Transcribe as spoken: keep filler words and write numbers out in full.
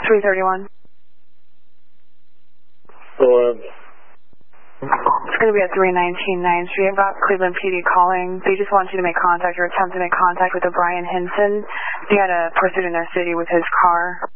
three thirty-one. Go ahead. It's going to be at three nineteen ninth Street. I've got Cleveland P D calling. They just want you to make contact or attempt to make contact with a Brian Hinson. He had a pursuit in their city with his car.